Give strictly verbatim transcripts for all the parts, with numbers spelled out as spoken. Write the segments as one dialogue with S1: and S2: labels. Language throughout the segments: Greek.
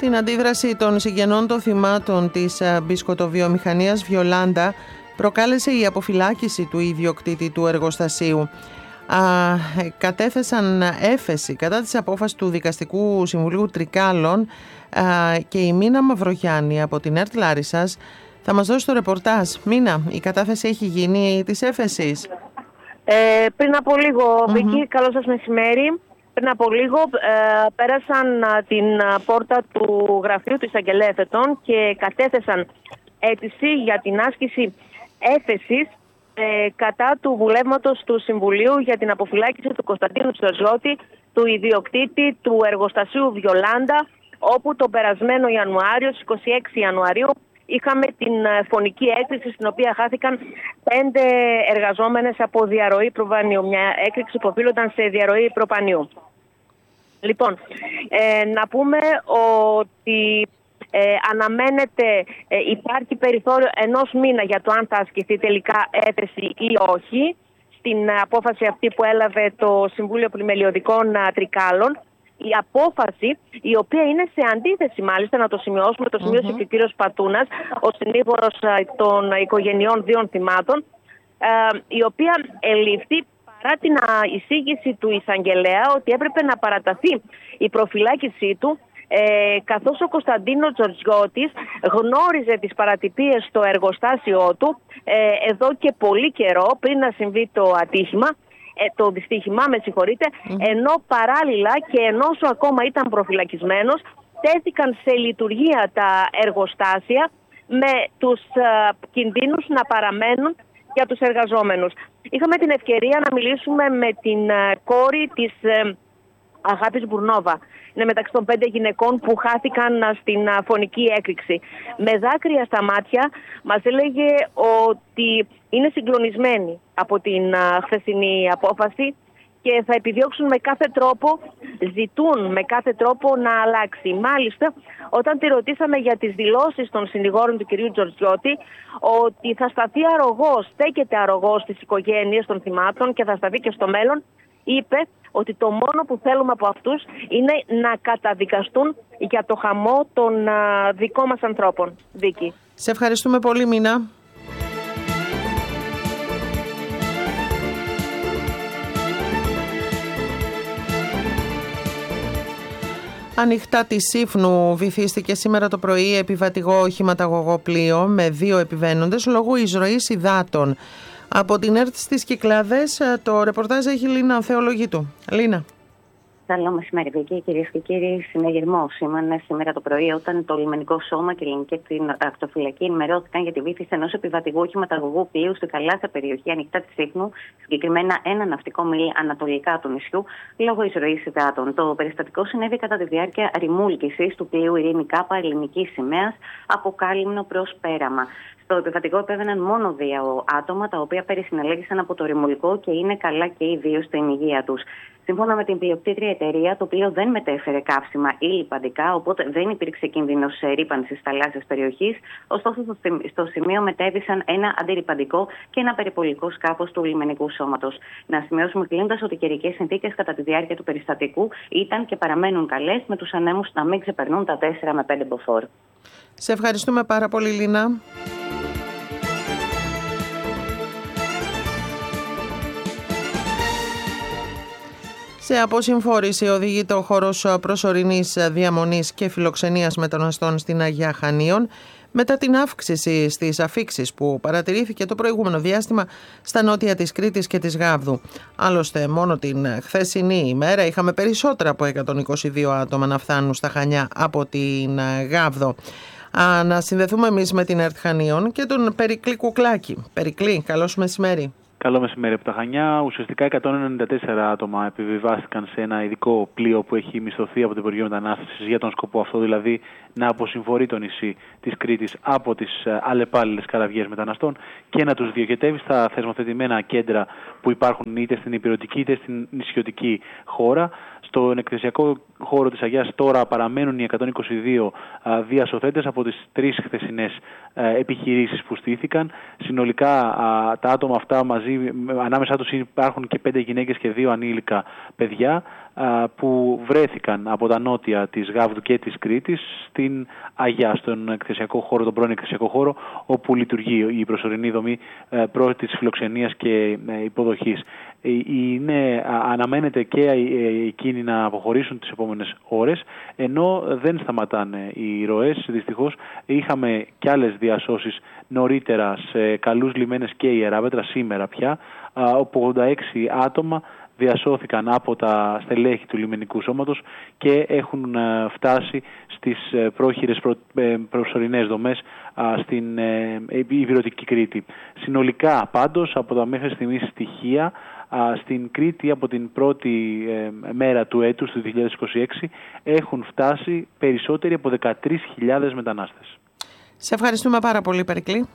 S1: Την αντίδραση των συγγενών των θυμάτων της μπισκοτοβιομηχανίας Βιολάντα προκάλεσε η αποφυλάκηση του ιδιοκτήτη του εργοστασίου. Α, κατέθεσαν έφεση κατά της απόφασης του Δικαστικού Συμβουλίου Τρικάλων α, και η Μίνα Μαυρογιάννη από την ΕΡΤ Λάρισσας θα μας δώσει το ρεπορτάζ. Μίνα, η κατάθεση έχει γίνει της έφεσης?
S2: Ε, πριν από λίγο,
S1: mm-hmm.
S2: Βίκη, καλό σας μεσημέρι. Πριν από λίγο ε, πέρασαν α, την α, πόρτα του γραφείου του εισαγγελέα εφετών και κατέθεσαν αίτηση για την άσκηση έφεσης ε, κατά του βουλεύματος του Συμβουλίου για την αποφυλάκηση του Κωνσταντίνου Τζορτζιώτη, του ιδιοκτήτη του εργοστασίου Βιολάντα, όπου τον περασμένο Ιανουάριο, στις είκοσι έξι Ιανουαρίου, είχαμε την φωνική έκρηξη στην οποία χάθηκαν πέντε εργαζόμενες από διαρροή προπανίου. Μια έκρηξη που οφείλονταν σε διαρροή προπανίου. Λοιπόν, ε, να πούμε ότι ε, αναμένεται, ε, υπάρχει περιθώριο ενός μήνα για το αν θα ασκηθεί τελικά έφεση ή όχι στην απόφαση αυτή που έλαβε το Συμβούλιο Πλημελιωδικών Τρικάλων. Η απόφαση, η οποία είναι σε αντίθεση μάλιστα, να το σημειώσουμε, το σημείωσε mm-hmm. και ο κύριος Πατούνας, ο συνήγορος των οικογενειών δύο θυμάτων, ε, η οποία ελήφθη παρά την εισήγηση του εισαγγελέα ότι έπρεπε να παραταθεί η προφυλάκησή του, ε, καθώς ο Κωνσταντίνος Τζορτζιώτης γνώριζε τις παρατυπίες στο εργοστάσιό του ε, εδώ και πολύ καιρό πριν να συμβεί το ατύχημα. Το δυστύχημα, με συγχωρείτε, mm-hmm. ενώ παράλληλα και ενώ ακόμα ήταν προφυλακισμένος, τέθηκαν σε λειτουργία τα εργοστάσια με τους α, κινδύνους να παραμένουν για τους εργαζόμενους. Είχαμε την ευκαιρία να μιλήσουμε με την α, κόρη της α, Αγάπης Μπουρνόβα. Είναι μεταξύ των πέντε γυναικών που χάθηκαν α, στην α, φωνική έκρηξη. Με δάκρυα στα μάτια μας έλεγε ότι είναι συγκλονισμένοι από την α, χθεσινή απόφαση και θα επιδιώξουν με κάθε τρόπο, ζητούν με κάθε τρόπο να αλλάξει. Μάλιστα, όταν τη ρωτήσαμε για τις δηλώσεις των συνηγόρων του κυρίου Τζορτζιώτη, ότι θα σταθεί αρρωγός, στέκεται αρρωγός στις οικογένειες των θυμάτων και θα σταθεί και στο μέλλον, είπε ότι το μόνο που θέλουμε από αυτούς είναι να καταδικαστούν για το χαμό των α, δικών μας ανθρώπων. Βίκη.
S1: Σε ευχαριστούμε πολύ, Μίνα. Ανοιχτά τη Σύφνου βυθίστηκε σήμερα το πρωί επιβατηγό οχηματαγωγό πλοίο με δύο επιβαίνοντες λόγω εισρωής υδάτων. Από την ΕΡΤ στις Κυκλάδες το ρεπορτάζ έχει Λίνα Θεολογίτου. Λίνα.
S3: Καλό μεσημέρι, Βίκη. Κυρίες και κύριοι, συνεγερμό σήμανε σήμερα το πρωί όταν το λιμενικό σώμα και η ελληνική ακτοφυλακή ενημερώθηκαν για τη βύθιση ενός επιβατηγού οχηματαγωγού πλοίου στη θαλάσσια περιοχή ανοιχτά τη Σύφνου, συγκεκριμένα ένα ναυτικό μίλι ανατολικά του νησιού, λόγω εισρωής υδάτων. Το περιστατικό συνέβη κατά τη διάρκεια ρημούλκησης του πλοίου Ειρήνη Κάπα ελληνικής σημαίας από Κάλυμνο προς Πέραμα. Στο επιβατικό επέβαιναν μόνο δύο άτομα, τα οποία περισυνελέγησαν από το ρημουλικό και είναι καλά και οι δύο στην υγεία τους. Σύμφωνα με την πλειοκτήτρια εταιρεία, το πλοίο δεν μετέφερε καύσιμα ή λιπαντικά, οπότε δεν υπήρξε κίνδυνος ρύπανσης θαλάσσιας περιοχής. Ωστόσο, στο σημείο μετέβησαν ένα αντιρρυπαντικό και ένα περιπολικό σκάφος του λιμενικού σώματος. Να σημειώσουμε κλείνοντας ότι οι καιρικές συνθήκες κατά τη διάρκεια του περιστατικού ήταν και παραμένουν καλές, με τους ανέμους να μην ξεπερνούν τα τέσσερα με πέντε μποφόρ.
S1: Σε ευχαριστούμε πάρα πολύ, Λίνα. Σε αποσυμφόρηση οδηγείται ο χώρος προσωρινής διαμονής και φιλοξενίας μεταναστών στην Αγία Χανίων μετά την αύξηση στις αφίξεις που παρατηρήθηκε το προηγούμενο διάστημα στα νότια της Κρήτης και της Γάβδου. Άλλωστε, μόνο την χθεσινή ημέρα είχαμε περισσότερα από εκατόν είκοσι δύο άτομα να φτάνουν στα Χανιά από την Γάβδο. Α, να συνδεθούμε εμείς με την ΕΡΤ Χανίων και τον Περικλή Κουκλάκη. Περικλή, καλώς μεσημέρι.
S4: Καλό μεσημέρι από τα Χανιά. Ουσιαστικά εκατόν ενενήντα τέσσερα άτομα επιβιβάστηκαν σε ένα ειδικό πλοίο που έχει μισθωθεί από το Υπουργείο Μετανάστευσης για τον σκοπό αυτό, δηλαδή να αποσυμφορεί το νησί της Κρήτης από τις αλλεπάλληλες καραβιές μεταναστών και να τους διοχετεύει στα θεσμοθετημένα κέντρα που υπάρχουν είτε στην υπηρετική είτε στην νησιωτική χώρα. Στον εκκλησιακό χώρο της Αγιάς τώρα παραμένουν οι εκατόν είκοσι δύο α, διασωθέντες από τις τρεις χθεσινές α, επιχειρήσεις που στήθηκαν. Συνολικά α, τα άτομα αυτά μαζί, ανάμεσά τους υπάρχουν και πέντε γυναίκες και δύο ανήλικα παιδιά. που βρέθηκαν από τα νότια της Γάβδου και της Κρήτης στην Αγιά, στον εκθεσιακό χώρο, τον πρώην εκθεσιακό χώρο, όπου λειτουργεί η προσωρινή δομή πρώτης φιλοξενίας και υποδοχής. Είναι, αναμένεται και εκείνοι να αποχωρήσουν τις επόμενες ώρες, ενώ δεν σταματάνε οι ροές. Δυστυχώς είχαμε κι άλλες διασώσεις νωρίτερα σε καλούς λιμένες και Ιεράπετρα σήμερα πια, όπου ογδόντα έξι άτομα διασώθηκαν από τα στελέχη του λιμενικού σώματος και έχουν φτάσει στις πρόχειρες προσωρινές δομές στην Ιβηρωτική Κρήτη. Συνολικά πάντως από τα μέχρι στιγμής στοιχεία στην Κρήτη από την πρώτη μέρα του έτους του δύο χιλιάδες είκοσι έξι έχουν φτάσει περισσότεροι από δεκατρείς χιλιάδες μετανάστες.
S1: Σε ευχαριστούμε πάρα πολύ, Περικλή.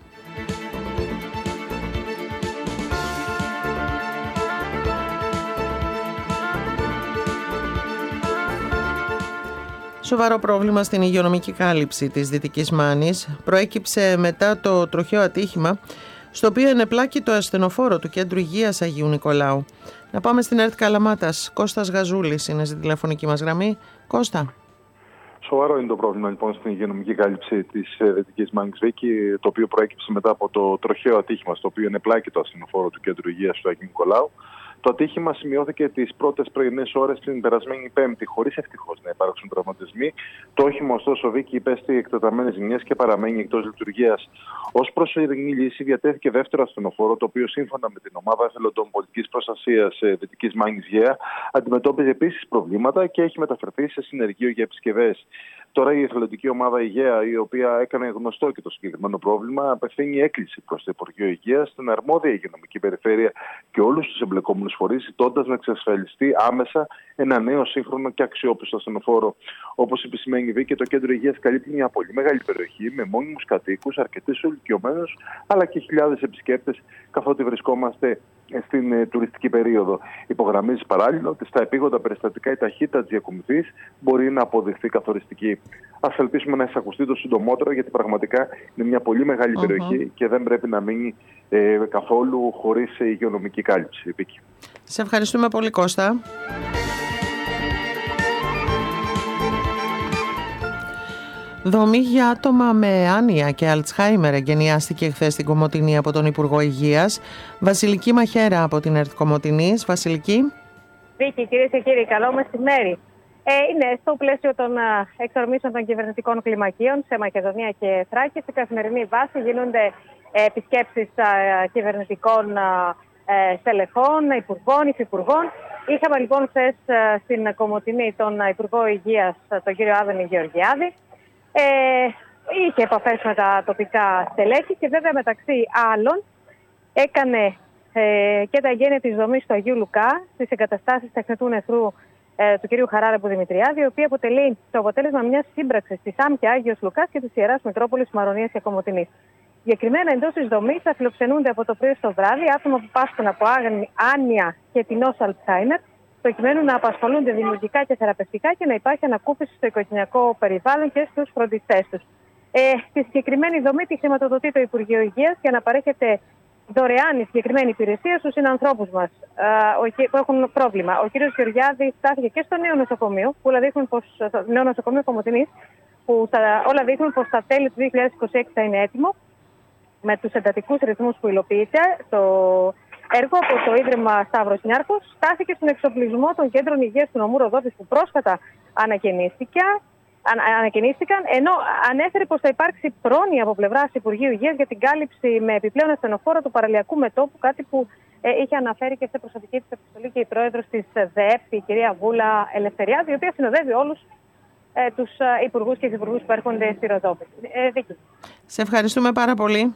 S1: Σοβαρό πρόβλημα στην υγειονομική κάλυψη της Δυτικής Μάνης προέκυψε μετά το τροχαίο ατύχημα στο οποίο ενεπλάκη το ασθενοφόρο του Κέντρου Υγείας Αγίου Νικολάου. Να πάμε στην ΕΡΤ Καλαμάτας. Κώστας Γαζούλης είναι στη τηλεφωνική μας γραμμή. Κώστα.
S5: Σοβαρό είναι το πρόβλημα λοιπόν στην υγειονομική κάλυψη της Δυτικής Μάνης, Βίκη, το οποίο προέκυψε μετά από το τροχαίο ατύχημα στο οποίο ενεπλάκη το ασθενοφόρο του Κέντρου Υγείας του Αγίου Νικολάου. Το ατύχημα σημειώθηκε τις πρώτες πρωινές ώρες την περασμένη Πέμπτη, χωρίς ευτυχώς να υπάρξουν τραυματισμοί. Το όχημα, ωστόσο, Βίκη, υπέστη εκτεταμένες ζημιές και παραμένει εκτός λειτουργίας. Ως προσωρινή λύση, διατέθηκε δεύτερο ασθενοφόρο, το οποίο σύμφωνα με την ομάδα εθελοντών πολιτικής προστασίας Δυτικής Μάνης ΓΕΑ αντιμετώπιζε επίσης προβλήματα και έχει μεταφερθεί σε συνεργείο για επισκευές. Τώρα η εθελοντική ομάδα υγεία, η οποία έκανε γνωστό και το συγκεκριμένο πρόβλημα, απευθύνει έκκληση προς το Υπουργείο Υγείας, στην αρμόδια υγειονομική περιφέρεια και όλους τους εμπλεκόμενους φορείς, ζητώντας να εξασφαλιστεί άμεσα ένα νέο σύγχρονο και αξιόπιστο ασθενοφόρο. Όπως επισημαίνει η Βίκη, το Κέντρο Υγείας καλύπτει μια πολύ μεγάλη περιοχή με μόνιμους κατοίκους, αρκετούς ηλικιωμένους, αλλά και χιλιάδες επισκέπτες, καθότι βρισκόμαστε στην ε, τουριστική περίοδο. Υπογραμμίζει παράλληλα ότι στα επίγοντα περιστατικά η ταχύτητα της διακομιδής μπορεί να αποδειχθεί καθοριστική. Ας ελπίσουμε να εισακουστεί το συντομότερο, γιατί πραγματικά είναι μια πολύ μεγάλη uh-huh. περιοχή και δεν πρέπει να μείνει ε, καθόλου χωρίς ε, υγειονομική κάλυψη. Βίκη.
S1: Σε ευχαριστούμε πολύ, Κώστα. Δομή για άτομα με άνοια και Αλτσχάιμερ εγκαινιάστηκε χθες στην Κομοτηνή από τον Υπουργό Υγείας. Βασιλική Μαχέρα από την ΕΡΤ Κομοτηνής. Βασιλική.
S6: Βίκη, κυρίες και κύριοι, καλό μεσημέρι. Ε, είναι στο πλαίσιο των εξορμήσεων των κυβερνητικών κλιμακίων σε Μακεδονία και Θράκη. Σε καθημερινή βάση γίνονται ε, επισκέψεις ε, κυβερνητικών ε, στελεχών, υπουργών, υφυπουργών. Είχαμε λοιπόν χθες ε, στην Κομοτηνή τον Υπουργό Υγείας, τον κύριο Άδωνη Γεωργιάδη. Ε, είχε επαφές με τα τοπικά στελέχη και βέβαια μεταξύ άλλων έκανε ε, και τα εγγένεια της δομής του Αγίου Λουκά στις εγκαταστάσεις τεχνητού νεφρού ε, του κυρίου Χαράρεπου Δημητριάδη, η οποία αποτελεί το αποτέλεσμα μιας σύμπραξης της ΆΜΚΙΑ Άγιος Λουκάς και της Ιεράς Μητρόπολης Μαρονίας και Κομοτηνής. Συγκεκριμένα εντός της δομής θα φιλοξενούνται από το πρωί στο βράδυ άτομα που πάσχουν από άνοια και την νόσο Αλτσχάιμερ, προκειμένου να απασχολούνται δημιουργικά και θεραπευτικά και να υπάρχει ανακούφιση στο οικογενειακό περιβάλλον και στους φροντιστές τους. Ε, τη συγκεκριμένη δομή τη χρηματοδοτεί το Υπουργείο Υγείας για να παρέχεται δωρεάν η συγκεκριμένη υπηρεσία στους συνανθρώπους μας ε, που έχουν πρόβλημα. Ο κ. Γεωργιάδης στάθηκε και στο νέο νοσοκομείο, που όλα δείχνουν πως, το νέο νοσοκομείο Κομοτηνής, που στα, όλα δείχνουν πως στα τέλη του δύο χιλιάδες είκοσι έξι θα είναι έτοιμο, με τους εντατικούς ρυθμούς που υλοποιείται. Το έργο από το Ίδρυμα Σταύρος Νιάρχος στάθηκε στον εξοπλισμό των κέντρων υγείας του νομού Ροδότης που πρόσφατα ανακαινίστηκαν, ενώ ανέφερε πως θα υπάρξει πρόνοια από πλευράς Υπουργείου Υγείας για την κάλυψη με επιπλέον ασθενοφόρο του παραλιακού μετώπου, κάτι που ε, είχε αναφέρει και σε προσωπική της επιστολή και η πρόεδρος της ΔΕΕΠ, η κυρία Βούλα Ελευθεριάδη, η οποία συνοδεύει όλους ε, τους ε, υπουργούς και υφυπουργούς που έρχονται στη Ροδόπη. Ε, Δίκη.
S1: Σε ευχαριστούμε πάρα πολύ.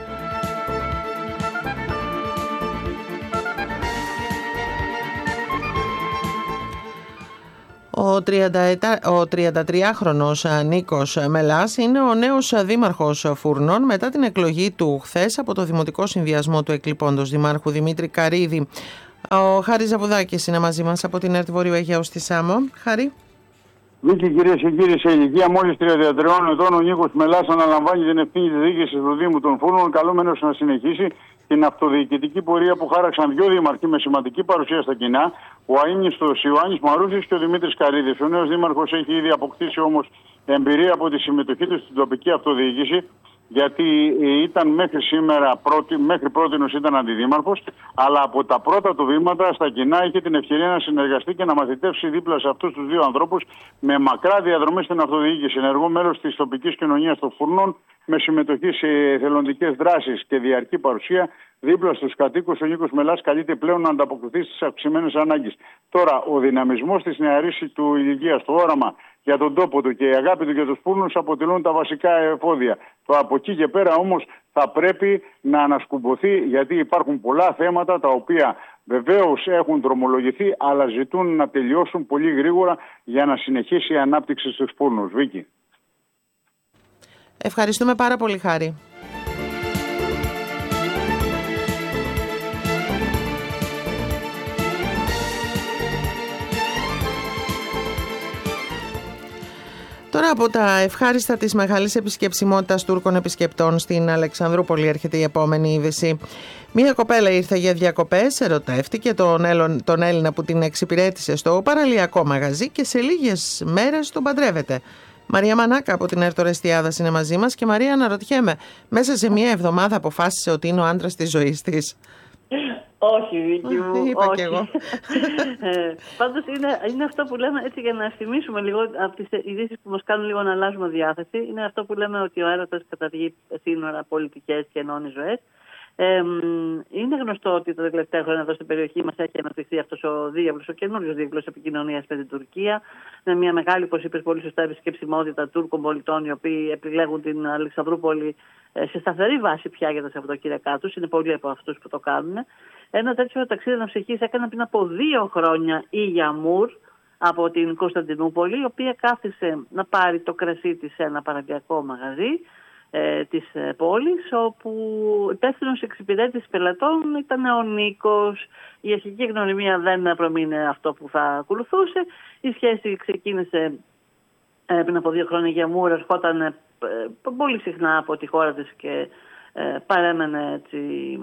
S1: Ο τριαντατριάχρονος Νίκος Μελάς είναι ο νέος δήμαρχος Φούρνων μετά την εκλογή του χθες από το Δημοτικό Συνδυασμό του εκλειπώντος Δημάρχου Δημήτρη Καρίδη. Ο Χάρης Ζαβουδάκης είναι μαζί μας από την ΕΡΤ Βορείου Αιγαίου στη Σάμο. Χάρη.
S7: Βίκη, κυρίες και κύριοι, σε ηλικία μόλις τριάντα τριών ετών ο Νίκος Μελάς αναλαμβάνει την ευθύνη της διοίκησης του Δήμου των Φούρνων, καλούμενος να συνεχίσει την αυτοδιοικητική πορεία που χάραξαν δύο δήμαρχοι με σημαντική παρουσία στα κοινά, ο αείμνηστος Ιωάννης Μαρούσης και ο Δημήτρης Καρίδης. Ο νέος δήμαρχος έχει ήδη αποκτήσει όμως εμπειρία από τη συμμετοχή του στην τοπική αυτοδιοίκηση, γιατί ήταν μέχρι σήμερα, πρώτη, μέχρι πρότινος ήταν αντιδήμαρχος, αλλά από τα πρώτα του βήματα στα κοινά είχε την ευκαιρία να συνεργαστεί και να μαθητεύσει δίπλα σε αυτούς τους δύο ανθρώπους με μακρά διαδρομή στην αυτοδιοίκηση. Ενεργό μέλος της τοπικής κοινωνίας των Φουρνών, με συμμετοχή σε εθελοντικές δράσεις και διαρκή παρουσία δίπλα στους κατοίκους, ο Νίκος Μελάς καλείται πλέον να ανταποκριθεί στις αυξημένες ανάγκες. Τώρα, ο δυναμισμός της νεαρής του ηλικίας, το όραμα για τον τόπο του και η αγάπη του για τους Φούρνους αποτελούν τα βασικά εφόδια. Το από εκεί και πέρα όμως θα πρέπει να ανασκουμποθεί, γιατί υπάρχουν πολλά θέματα τα οποία βεβαίως έχουν δρομολογηθεί, αλλά ζητούν να τελειώσουν πολύ γρήγορα για να συνεχίσει η ανάπτυξη στους Φούρνους. Βίκη.
S1: Ευχαριστούμε πάρα πολύ, Χάρη. Τώρα από τα ευχάριστα της μεγάλης επισκεψιμότητας Τούρκων επισκεπτών στην Αλεξανδρούπολη έρχεται η επόμενη είδηση. Μία κοπέλα ήρθε για διακοπές, ερωτεύτηκε τον, Έλλον, τον Έλληνα που την εξυπηρέτησε στο παραλιακό μαγαζί και σε λίγες μέρες τον παντρεύεται. Μαρία Μανάκα από την Έρτο Ρεστιάδας είναι μαζί μας και Μαρία, αναρωτιέμαι, μέσα σε μία εβδομάδα αποφάσισε ότι είναι ο άντρας της ζωής της?
S8: Όχι, Βίκη μου,
S1: είπα
S8: όχι.
S1: Και εγώ.
S8: ε, πάντως είναι, είναι αυτό που λέμε, έτσι για να θυμίσουμε λίγο από τις ειδήσεις που μας κάνουν λίγο να αλλάζουμε διάθεση, είναι αυτό που λέμε ότι ο έρωτας καταργεί σύνορα, πολιτικές και ενώνει ζωές. Ε, είναι γνωστό ότι τα τελευταία χρόνια εδώ στην περιοχή μας έχει αναπτυχθεί αυτός ο διάβλος, ο καινούριος διάβλος επικοινωνίας με την Τουρκία, με μια μεγάλη, όπως είπες πολύ σωστά, επισκεψιμότητα Τούρκων πολιτών, οι οποίοι επιλέγουν την Αλεξανδρούπολη σε σταθερή βάση πια για τα Σαββατοκύριακά τους. Είναι πολλοί από αυτούς που το κάνουν. Ένα τέτοιο ταξίδι αναψυχής έκανε πριν από δύο χρόνια η Γιαμούρ από την Κωνσταντινούπολη, η οποία κάθισε να πάρει το κρασί της σε ένα παραλιακό μαγαζί ε, της ε, πόλης, όπου υπεύθυνος εξυπηρέτησης πελατών ήταν ο Νίκος. Η αρχική γνωριμία δεν προμείνε αυτό που θα ακολουθούσε. Η σχέση ξεκίνησε ε, πριν από δύο χρόνια. Η Γιαμούρ ερχόταν ε, πολύ συχνά από τη χώρα της και ε, παρέμενε έτσι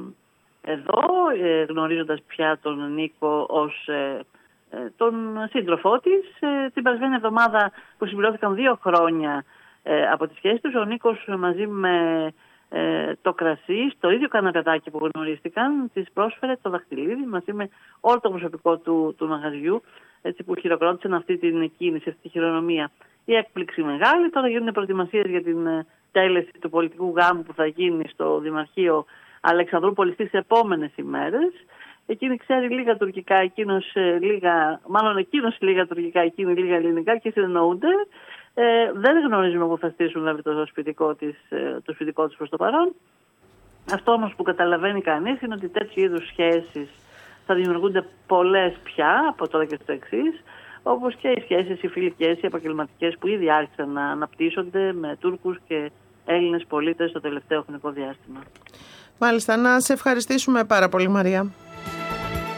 S8: εδώ, ε, γνωρίζοντας πια τον Νίκο ως ε, ε, τον σύντροφό της. Ε, την περασμένη εβδομάδα που συμπληρώθηκαν δύο χρόνια ε, από τη σχέση τους, ο Νίκος μαζί με ε, το κρασί, στο ίδιο καναπεδάκι που γνωρίστηκαν, της πρόσφερε το δαχτυλίδι μαζί με όλο το προσωπικό του, του μαγαζιού, έτσι, που χειροκρότησαν αυτή την κίνηση, αυτή τη χειρονομία. Η έκπληξη μεγάλη. Τώρα γίνουν προετοιμασίες για την ε, τέλεση του πολιτικού γάμου που θα γίνει στο Δημαρχείο Αλεξανδρούπολη στις επόμενες ημέρες. Εκείνη ξέρει λίγα τουρκικά, εκείνος λίγα, μάλλον εκείνος λίγα τουρκικά, εκείνη λίγα ελληνικά και συνεννοούνται. Ε, δεν γνωρίζουμε πού θα στήσουν δηλαδή, το σπιτικό της, το σπιτικό της προς το παρόν. Αυτό όμως που καταλαβαίνει κανείς είναι ότι τέτοιου είδους σχέσεις θα δημιουργούνται πολλές πια από τώρα και στο εξής, όπως και οι σχέσεις, οι φιλικές, οι επαγγελματικές που ήδη άρχισαν να αναπτύσσονται με Τούρκους και Έλληνες πολίτες στο τελευταίο χρονικό διάστημα.
S1: Μάλιστα, να σε ευχαριστήσουμε πάρα πολύ, Μαρία.